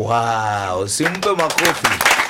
Wow, simpe makofi.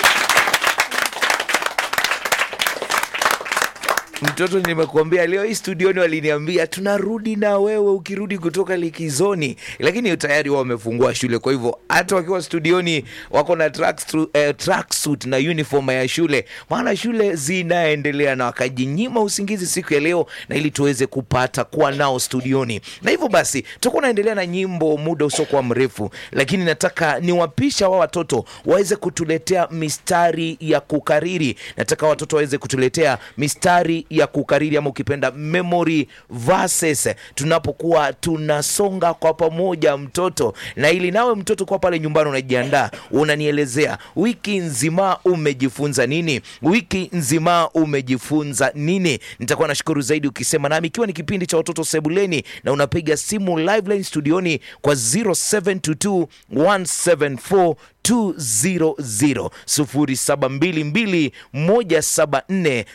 Mtoto nimekuambia leo hii studioni waliniambia tunarudi na wewe ukirudi kutoka likizoni. Lakini tayari wao wamefungua shule, kwa hivyo hata wakiwa studioni wako na tracksuit na uniform ya shule. Maana shule zinaendelea na wakajinyima usingizi siku ya leo na ili tuweze kupata kuwa nao studioni. Na hivyo basi tutakuwa naendelea na nyimbo muda usiokuwa mrefu, lakini nataka niwapisha wa watoto waweze kutuletea mistari ya kukariri. Nataka watoto waweze kutuletea mistari ya kukariri ama ukipenda memory verses tunapokuwa tunasonga kwa pamoja mtoto. Na ili nawe mtoto kwa pale nyumbani unajiandaa, unanielezea wiki nzima umejifunza nini? Wiki nzima umejifunza nini? Nitakuwa nashukuru zaidi ukisema nami, ikiwa ni kipindi cha watoto sebuleni na unapiga simu live line studioni kwa 0722 174 200 0722 174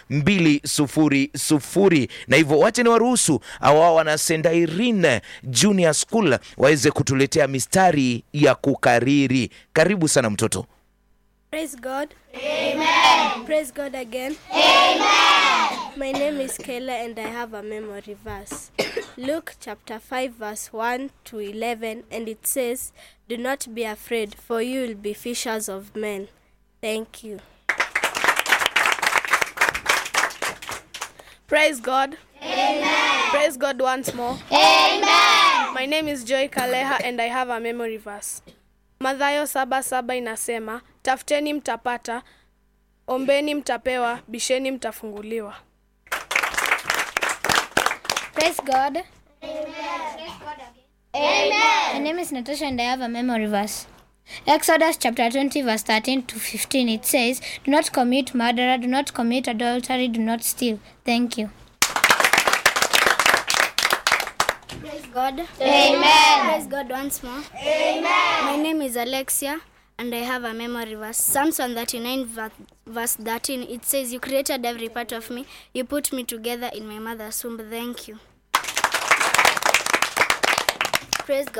200. Na hivyo wacha ni waruhusu awao wana Sendairin Junior School waweze kutuletea mistari ya kukariri. Karibu sana mtoto. Praise God. Amen. Praise God again. Amen. My name is Kayla and I have a memory verse. Luke chapter 5 verse 1 to 11, and it says, "Do not be afraid, for you will be fishers of men." Thank you. Praise God. Amen. Praise God once more. Amen. My name is Joy Kaleha and I have a memory verse. Mathayo 7:7 inasema, tafuteni mtapata, ombeni mtapewa, bisheni mtafunguliwa. Praise God. Amen. Amen. My name is Natasha and I have a memory verse. Exodus chapter 20 verse 13 to 15, it says, "Do not commit murder, do not commit adultery, do not steal." Thank you. Praise God. Amen. Praise God once more. Amen. My name is Alexia and I have a memory verse. Psalms 139 verse 13, it says, "You created every part of me. You put me together in my mother's womb." Thank you. Praise God.